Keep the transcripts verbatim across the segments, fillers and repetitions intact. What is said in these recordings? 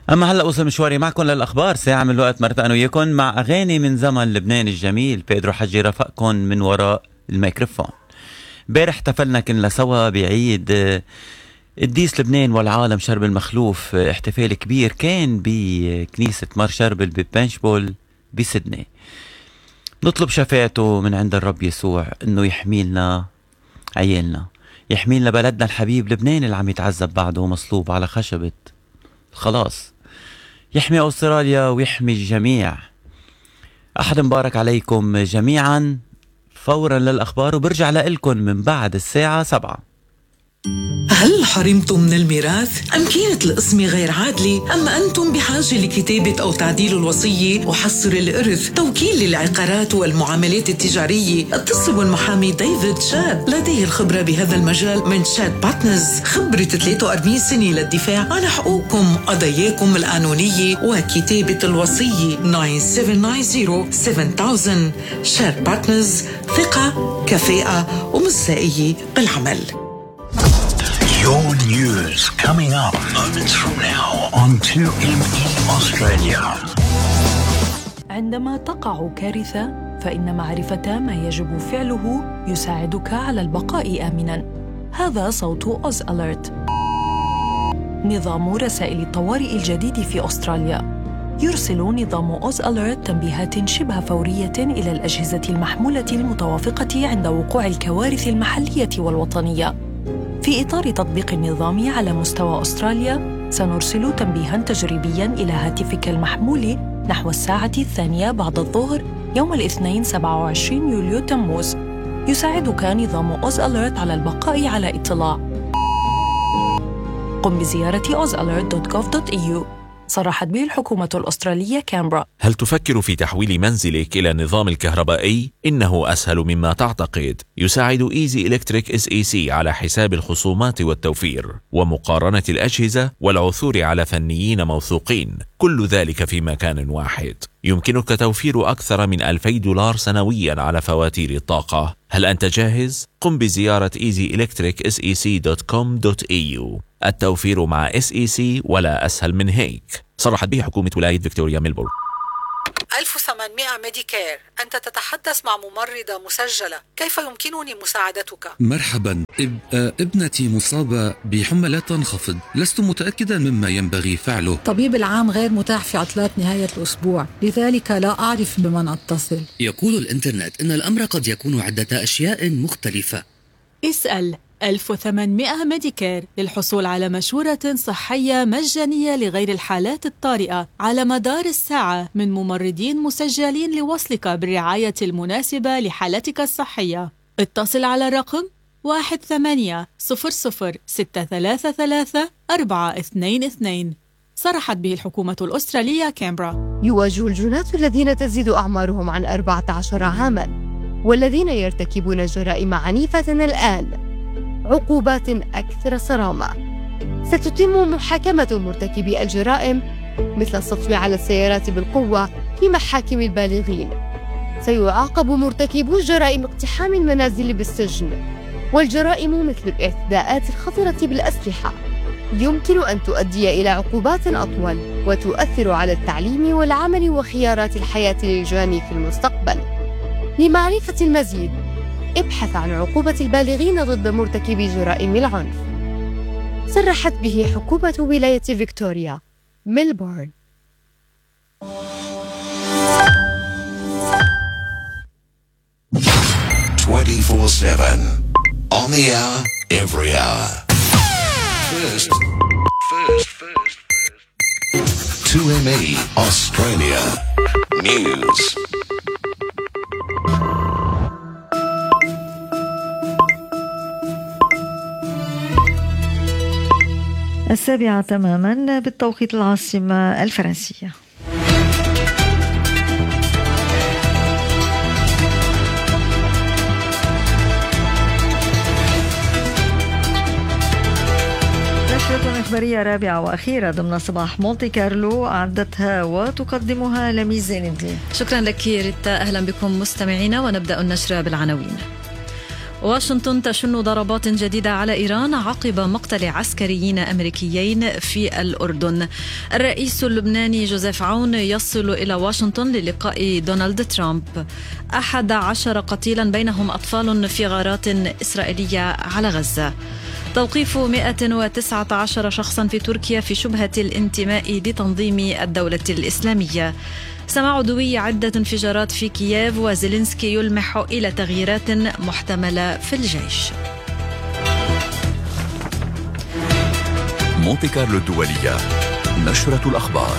أما هلأ وصل مشواري معكم للأخبار. ساعة من الوقت مرت أنا وياكم مع أغاني من زمن لبنان الجميل. بيدرو حجي رفقكم من وراء الميكروفون. امبارح احتفلنا كنا سوا بعيد قديس لبنان والعالم شرب المخلوف، احتفال كبير كان بكنيسة مار شربل ببنشبول بسيدني. نطلب شفاعته من عند الرب يسوع انه يحميلنا عيالنا، يحميلنا بلدنا الحبيب لبنان اللي عم يتعذب بعده مصلوب على خشبة خلاص، يحمي أستراليا ويحمي الجميع. أحد مبارك عليكم جميعا. فورا للأخبار وبرجع لكم من بعد الساعة سبعة. هل حرمتم من الميراث؟ أم كانت القسمة غير عادلة؟ أما أنتم بحاجة لكتابة أو تعديل الوصية وحصر الإرث، توكيل للعقارات والمعاملات التجارية؟ اتصلوا بالمحامي ديفيد شاد، لديه الخبرة بهذا المجال من شاد بارتنرز، خبرة ثلاثة وأربعين سنة للدفاع عن حقوقكم، قضاياكم القانونية وكتابة الوصية. تسعة سبعة تسعة صفر سبعة ألف. شاد بارتنرز، ثقة، كفاءة ومصداقية بالعمل. Your news coming up moments from now on two M E Australia. عندما تقع كارثة فإن معرفة ما يجب فعله يساعدك على البقاء آمناً. هذا صوت أوز أليرت، نظام رسائل الطوارئ الجديد في أستراليا. يرسل نظام أوز أليرت تنبيهات شبه فورية إلى الأجهزة المحمولة المتوافقة عند وقوع الكوارث المحلية والوطنية. في إطار تطبيق النظام على مستوى أستراليا، سنرسل تنبيهاً تجريبياً إلى هاتفك المحمول نحو الساعة الثانية بعد الظهر يوم الاثنين سبعة وعشرين يوليو تموز. يساعدك نظام أوز أليرت على البقاء على اطلاع. قم بزيارة أوز أليرت دوت جوف دوت إي يو. صرحت به الحكومة الأسترالية كامبرا. هل تفكر في تحويل منزلك إلى النظام الكهربائي؟ إنه أسهل مما تعتقد. يساعد إيزي إلكتريك إس إي سي على حساب الخصومات والتوفير ومقارنة الأجهزة والعثور على فنيين موثوقين، كل ذلك في مكان واحد. يمكنك توفير أكثر من ألفي دولار سنوياً على فواتير الطاقة. هل أنت جاهز؟ قم بزيارة إيزي إلكتريك إس إي سي دوت كوم دوت إي يو. التوفير مع إس إي سي ولا أسهل من هيك. صرحت به حكومة ولاية فيكتوريا ميلبورن. ألف وثمانمائة ميديكير، أنت تتحدث مع ممرضة مسجلة، كيف يمكنني مساعدتك؟ مرحبا. إب... ابنتي مصابة بحمى لا تنخفض، لست متأكدا مما ينبغي فعله. طبيب العام غير متاح في عطلات نهاية الأسبوع، لذلك لا أعرف بمن أتصل. يقول الإنترنت إن الأمر قد يكون عدة أشياء مختلفة. اسأل ألف وثمانمائة ميديكير للحصول على مشورة صحية مجانية لغير الحالات الطارئة على مدار الساعة من ممرضين مسجلين لوصلك بالرعاية المناسبة لحالتك الصحية. اتصل على رقم واحد ثمانية صفر صفر ستة ثلاثة ثلاثة أربعة اثنين اثنين. صرحت به الحكومة الأسترالية كامبرا. يواجه الجنات الذين تزيد أعمارهم عن أربعة عشر عاماً والذين يرتكبون جرائم عنيفة الآن عقوبات أكثر صرامة. ستتم محاكمة مرتكبي الجرائم مثل السطو على السيارات بالقوة في محاكم البالغين. سيعاقب مرتكبو جرائم اقتحام المنازل بالسجن، والجرائم مثل الاعتداءات الخطرة بالأسلحة يمكن أن تؤدي إلى عقوبات أطول وتؤثر على التعليم والعمل وخيارات الحياة للجاني في المستقبل. لمعرفة المزيد ابحث عن عقوبة البالغين ضد مرتكبي جرائم العنف. صرحت به حكومة ولاية فيكتوريا ميلبورن. twenty-four seven on the hour, every hour. First, first, first, first. two M E Australia News. السابعة تماما بالتوقيت العاصمة الفرنسية. نشرة إخبارية رابعة وأخيرة ضمن صباح مونتي كارلو أعدتها وتقدمها لميس زين الدين. شكرا لك ريتا. أهلا بكم مستمعينا، ونبدأ النشرة بالعناوين. واشنطن تشن ضربات جديدة على إيران عقب مقتل عسكريين أمريكيين في الأردن. الرئيس اللبناني جوزيف عون يصل إلى واشنطن للقاء دونالد ترامب. أحد عشر قتيلا بينهم أطفال في غارات إسرائيلية على غزة. توقيف مئة وتسعة عشر شخصا في تركيا في شبهة الانتماء لتنظيم الدولة الإسلامية. سماع دوي عدة انفجارات في كييف، وزيلينسكي يلمح إلى تغييرات محتملة في الجيش. مونتي كارلو الدولية، نشرة الأخبار.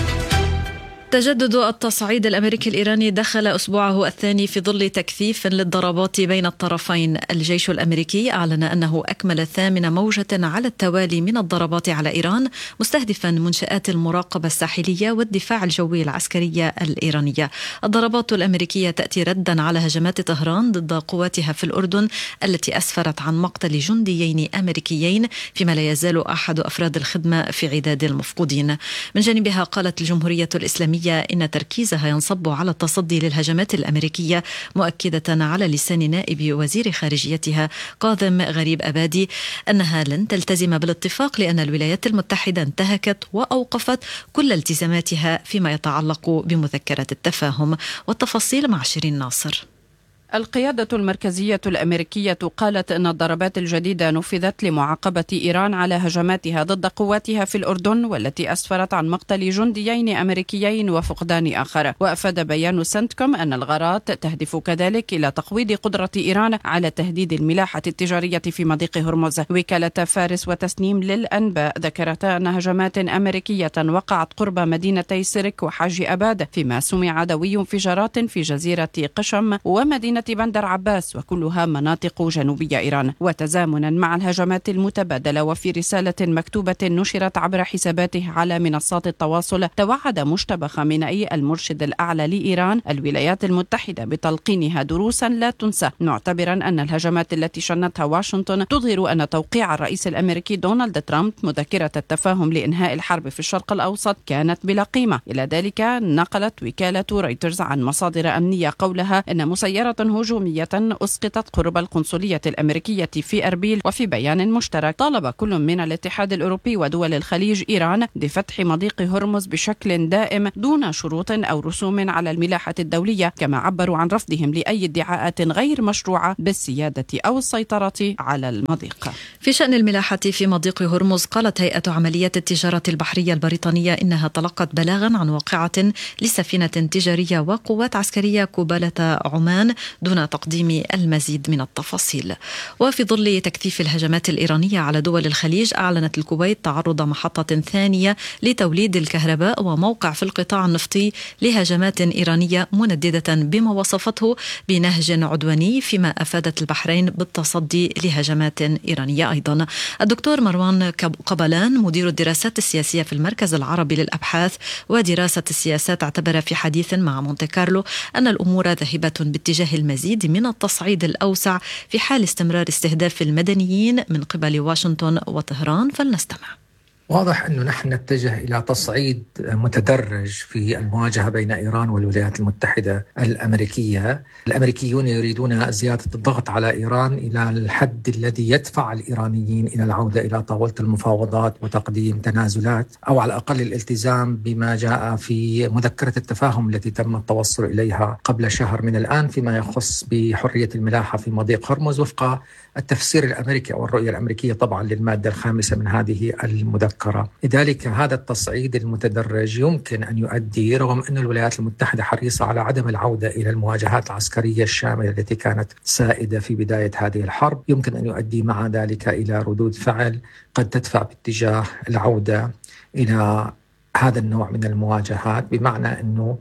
تجدد التصعيد الأمريكي الإيراني دخل أسبوعه الثاني في ظل تكثيف للضربات بين الطرفين. الجيش الأمريكي أعلن أنه أكمل ثامن موجة على التوالي من الضربات على إيران، مستهدفا منشآت المراقبة الساحلية والدفاع الجوي العسكرية الإيرانية. الضربات الأمريكية تأتي ردا على هجمات طهران ضد قواتها في الأردن التي أسفرت عن مقتل جنديين أمريكيين، فيما لا يزال أحد أفراد الخدمة في عداد المفقودين. من جانبها قالت الجمهورية الإسلامية إن تركيزها ينصب على التصدي للهجمات الأمريكية، مؤكدة على لسان نائب وزير خارجيتها كاظم غريب أبادي أنها لن تلتزم بالاتفاق لأن الولايات المتحدة انتهكت وأوقفت كل التزاماتها فيما يتعلق بمذكرة التفاهم. والتفاصيل مع شيرين ناصر. القيادة المركزية الأمريكية قالت أن الضربات الجديدة نفذت لمعاقبة إيران على هجماتها ضد قواتها في الأردن، والتي أسفرت عن مقتل جنديين أمريكيين وفقدان آخر. وأفاد بيان سنتكوم أن الغارات تهدف كذلك إلى تقويض قدرة إيران على تهديد الملاحة التجارية في مضيق هرمز. وكالة فارس وتسنيم للأنباء ذكرتا أن هجمات أمريكية وقعت قرب مدينتي سرك وحاج أباد، فيما سمع دوي انفجارات في جزيرة قشم ومدينة بندر عباس، وكلها مناطق جنوبية إيران. وتزامنا مع الهجمات المتبادلة وفي رسالة مكتوبة نشرت عبر حساباته على منصات التواصل، توعد مجتبى خامنئي المرشد الأعلى لإيران الولايات المتحدة بتلقينها دروسا لا تنسى، معتبرا أن الهجمات التي شنتها واشنطن تظهر أن توقيع الرئيس الأمريكي دونالد ترامب مذكرة التفاهم لإنهاء الحرب في الشرق الأوسط كانت بلا قيمة. إلى ذلك نقلت وكالة رويترز عن مصادر أمنية قولها أن مسيرة هجومية أسقطت قرب القنصلية الأمريكية في أربيل. وفي بيان مشترك طالب كل من الاتحاد الأوروبي ودول الخليج إيران بفتح مضيق هرمز بشكل دائم دون شروط أو رسوم على الملاحة الدولية، كما عبروا عن رفضهم لأي ادعاءات غير مشروعة بالسيادة أو السيطرة على المضيق. في شأن الملاحة في مضيق هرمز، قالت هيئة عمليات التجارة البحرية البريطانية إنها تلقت بلاغا عن واقعة لسفينة تجارية وقوات عسكرية قبالة عمان دون تقديم المزيد من التفاصيل. وفي ظل تكثيف الهجمات الإيرانية على دول الخليج، أعلنت الكويت تعرض محطة ثانية لتوليد الكهرباء وموقع في القطاع النفطي لهجمات إيرانية منددة بما وصفته بنهج عدواني، فيما أفادت البحرين بالتصدي لهجمات إيرانية أيضا. الدكتور مروان قبلان مدير الدراسات السياسية في المركز العربي للأبحاث ودراسة السياسات اعتبر في حديث مع مونتي كارلو أن الأمور ذاهبة باتجاه المزيد من التصعيد الأوسع في حال استمرار استهداف المدنيين من قبل واشنطن وطهران. فلنستمع. واضح أنه نحن نتجه إلى تصعيد متدرج في المواجهة بين إيران والولايات المتحدة الأمريكية. الأمريكيون يريدون زيادة الضغط على إيران إلى الحد الذي يدفع الإيرانيين إلى العودة إلى طاولة المفاوضات وتقديم تنازلات، أو على الأقل الالتزام بما جاء في مذكرة التفاهم التي تم التوصل إليها قبل شهر من الآن فيما يخص بحرية الملاحة في مضيق هرمز وفق التفسير الأمريكي أو الرؤية الأمريكية طبعا للمادة الخامسة من هذه المذكرة. لذلك هذا التصعيد المتدرج يمكن أن يؤدي، رغم أن الولايات المتحدة حريصة على عدم العودة إلى المواجهات العسكرية الشاملة التي كانت سائدة في بداية هذه الحرب، يمكن أن يؤدي مع ذلك إلى ردود فعل قد تدفع باتجاه العودة إلى هذا النوع من المواجهات، بمعنى أنه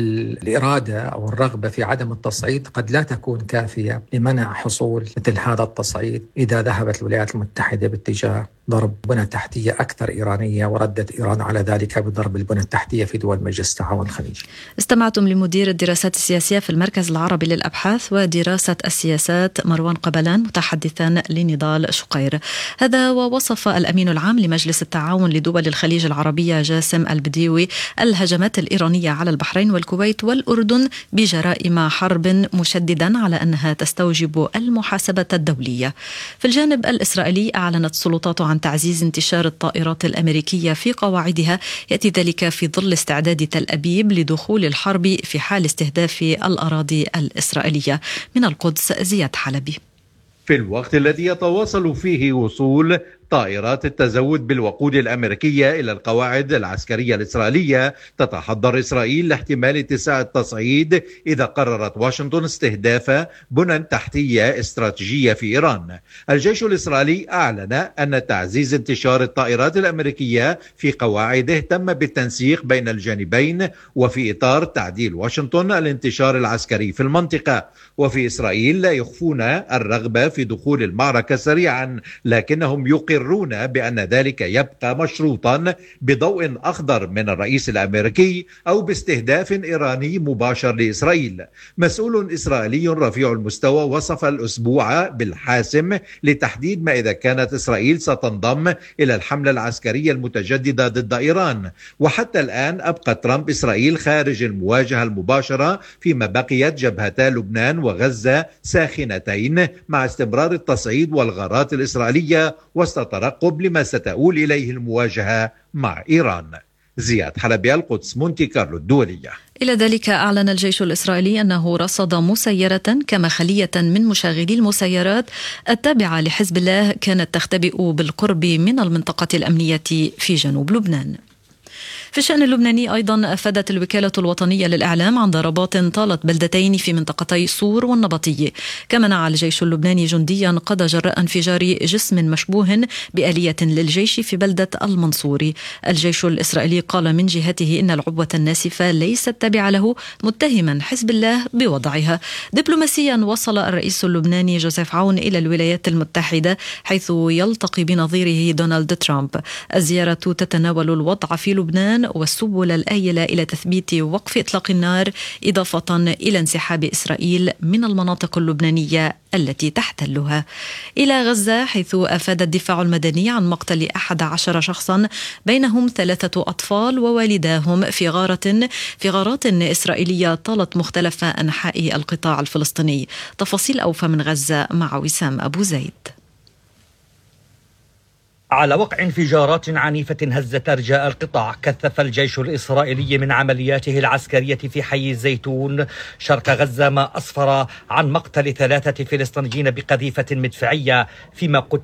الإرادة أو الرغبة في عدم التصعيد قد لا تكون كافية لمنع حصول مثل هذا التصعيد إذا ذهبت الولايات المتحدة باتجاه ضرب بنى تحتية أكثر إيرانية، وردت إيران على ذلك بضرب البنى التحتية في دول مجلس التعاون الخليجي. استمعتم لمدير الدراسات السياسية في المركز العربي للأبحاث ودراسة السياسات مروان قبلان متحدثا لنضال شقير. هذا ووصف الأمين العام لمجلس التعاون لدول الخليج العربية جاسم البديوي الهجمات الإيرانية على البحرين البحرين والكويت والأردن بجرائم حرب، مشددا على أنها تستوجب المحاسبة الدولية. في الجانب الإسرائيلي أعلنت السلطات عن تعزيز انتشار الطائرات الأمريكية في قواعدها، يأتي ذلك في ظل استعداد تل أبيب لدخول الحرب في حال استهداف الأراضي الإسرائيلية. من القدس زياد حلبي. في الوقت الذي يتواصل فيه وصول طائرات التزود بالوقود الأمريكية إلى القواعد العسكرية الإسرائيلية، تتحضر إسرائيل لاحتمال اتساع التصعيد إذا قررت واشنطن استهداف بنى تحتية استراتيجية في إيران. الجيش الإسرائيلي أعلن أن تعزيز انتشار الطائرات الأمريكية في قواعده تم بالتنسيق بين الجانبين، وفي إطار تعديل واشنطن الانتشار العسكري في المنطقة. وفي إسرائيل لا يخفون الرغبة في دخول المعركة سريعا، لكنهم يقرون بأن ذلك يبقى مشروطا بضوء أخضر من الرئيس الأمريكي أو باستهداف إيراني مباشر لإسرائيل. مسؤول إسرائيلي رفيع المستوى وصف الأسبوع بالحاسم لتحديد ما إذا كانت إسرائيل ستنضم إلى الحملة العسكرية المتجددة ضد إيران. وحتى الآن أبقى ترامب إسرائيل خارج المواجهة المباشرة، فيما بقيت جبهتا لبنان وغزة ساخنتين مع استمرار التصعيد والغارات الإسرائيلية وسط ترقب لما ستؤول إليه المواجهة مع إيران. زياد حلبي، القدس، مونتي كارلو الدولية. إلى ذلك أعلن الجيش الإسرائيلي أنه رصد مسيرة كما خلية من مشاغلي المسيرات التابعة لحزب الله كانت تختبئ بالقرب من المنطقة الأمنية في جنوب لبنان. في الشأن اللبناني أيضا أفادت الوكالة الوطنية للإعلام عن ضربات طالت بلدتين في منطقتي صور والنبطية. كما نعى الجيش اللبناني جنديا قضى جراء انفجار جسم مشبوه بآلية للجيش في بلدة المنصوري. الجيش الإسرائيلي قال من جهته إن العبوة الناسفة ليست تابعة له، متهما حزب الله بوضعها. دبلوماسيا وصل الرئيس اللبناني جوزيف عون إلى الولايات المتحدة حيث يلتقي بنظيره دونالد ترامب. الزيارة تتناول الوضع في لبنان والسبل الآيلة إلى تثبيت وقف إطلاق النار، إضافة إلى انسحاب إسرائيل من المناطق اللبنانية التي تحتلها. إلى غزة، حيث أفاد الدفاع المدني عن مقتل أحد عشر شخصا بينهم ثلاثة أطفال ووالداهم في غارة في غارات إسرائيلية طالت مختلف أنحاء القطاع الفلسطيني. تفاصيل أوفى من غزة مع وسام أبو زيد. على وقع انفجارات عنيفة هزت أرجاء القطاع، كثف الجيش الإسرائيلي من عملياته العسكرية في حي الزيتون شرق غزة ما أسفر عن مقتل ثلاثة فلسطينيين بقذيفة مدفعية، فيما قتل